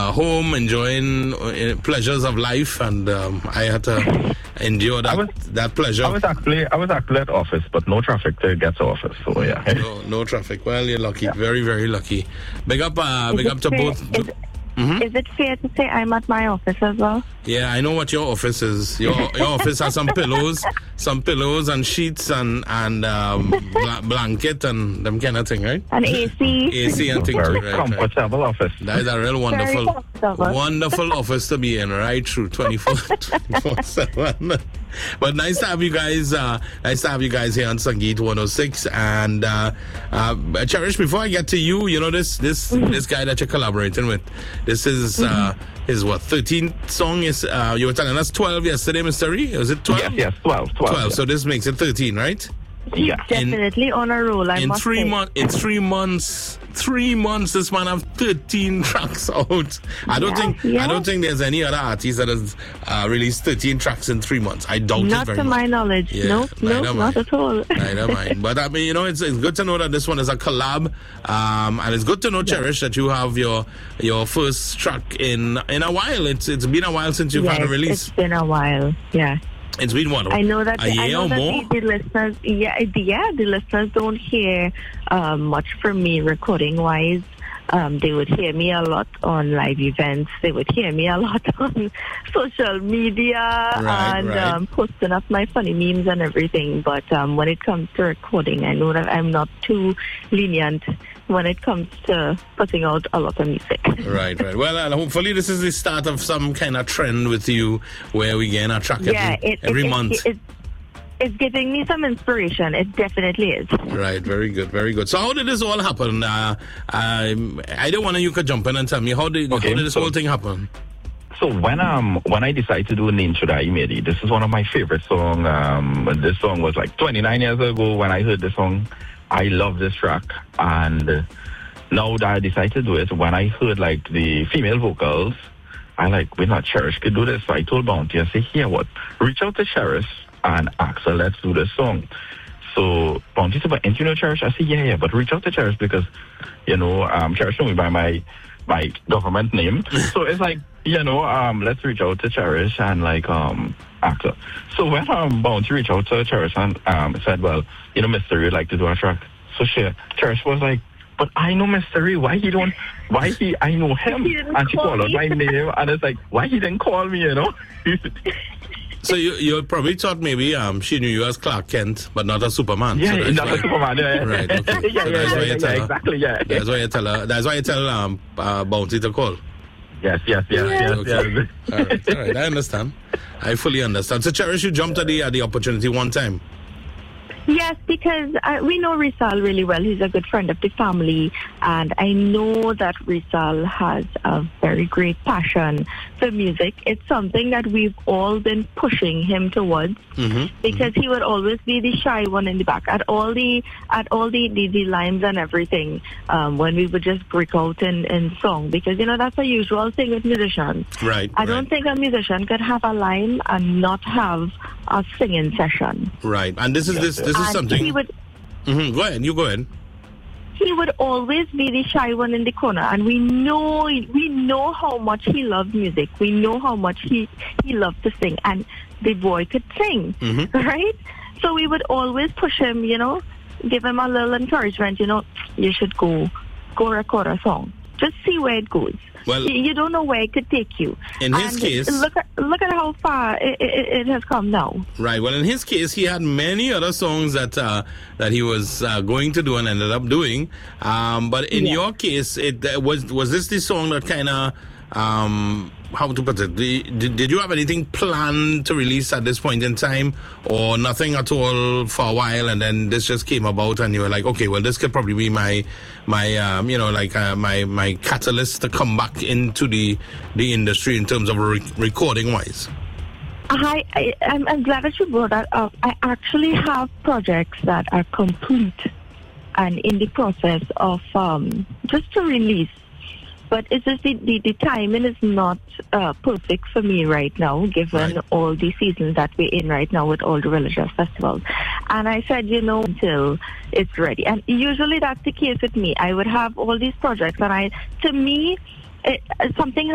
home, enjoying pleasures of life, and I had to endure that pleasure. I was actually at office, but no traffic to get to office. So yeah. No traffic. Well, you're lucky. Yeah. Very, very lucky. Big up to both. Is it fair to say I'm at my office as well? Yeah, I know what your office is. Your office has some pillows and sheets and blanket and them kind of thing, right? And AC and things. Very comfortable office. That is a real wonderful office to be in, right through 24/7. But nice to have you guys. Nice to have you guys here on Sangeet 106. And Cherish, before I get to you, you know this guy that you're collaborating with. This is his 13th song. Is you were telling us 12 yesterday, Mr. Ree? Was it 12? Yes, 12. 12. Yeah. So this makes it 13, right? Yeah. Definitely on a roll. In 3 months, this man have 13 tracks out. I don't think there's any other artist that has released 13 tracks in 3 months. I doubt it very much. Not to my knowledge. Yeah, no, not at all. Neither mine. But I mean, you know, it's good to know that this one is a collab, and it's good to know, Cherish, that you have your first track in a while. It's been a while since you've had a release. It's been a while. Yeah. It's been what? I know that a year or more? The listeners, the listeners don't hear much from me recording wise. They would hear me a lot on live events. They would hear me a lot on social media and posting up my funny memes and everything. But when it comes to recording, I know that I'm not too lenient when it comes to putting out a lot of music. Right. Well, hopefully this is the start of some kind of trend with you where we get a track every month. It's giving me some inspiration. It definitely is. Right. Very good. Very good. So how did this all happen? Either one of you could jump in and tell me how did this whole thing happen? So when I decided to do Nin Should I Medi, this is one of my favorite songs. This song was like 29 years ago when I heard this song. I love this track, and now that I decided to do it, when I heard like the female vocals, I we're not Cherish could do this. So I told Bounty, I said, here, reach out to Cherish and ask her, let's do this song. So Bounty said, but ain't you know Cherish? I said, yeah, but reach out to Cherish because, Cherish know me by my government name. So it's like, let's reach out to Cherish and ask her. So when Bounty reached out to Cherish and said, well, Mr. Ree like to do a track. So Cherish was like, but I know Mr. Ree, I know him. And she called out my name and it's like, why he didn't call me, So you probably thought maybe she knew you as Clark Kent, but not as Superman. Yeah, so not as Superman. Yeah. Right. Okay. Exactly. Yeah. That's why you tell her. That's why you tell Bounty to call. Yes. Okay. All right. I understand. I fully understand. So Cherish, you jumped at the opportunity one time. Yes, because we know Rizal really well. He's a good friend of the family, and I know that Rizal has a very great passion for music. It's something that we've all been pushing him towards, because he would always be the shy one in the back at all the lines and everything, when we would just break out in song, because that's a usual thing with musicians. Right. I don't think a musician could have a line and not have a singing session. Right. And this is something. He would, Go ahead. You go ahead. He would always be the shy one in the corner, and we know how much he loves music. We know how much he loved to sing, and the boy could sing, right? So we would always push him, give him a little encouragement. You should go record a song. Just see where it goes. Well, you don't know where it could take you. In his case, look at how far it has come now. Right. Well, in his case, he had many other songs that he was going to do and ended up doing. But in your case, was this the song that kind of how to put it? Did you have anything planned to release at this point in time, or nothing at all for a while, and then this just came about, and you were like, okay, well, this could probably be my catalyst to come back into the industry in terms of recording wise? I'm glad that you brought that up. I actually have projects that are complete and in the process of just to release. But it's just the timing is not perfect for me right now, given all the seasons that we're in right now with all the religious festivals. And I said, until it's ready. And usually that's the case with me. I would have all these projects, and something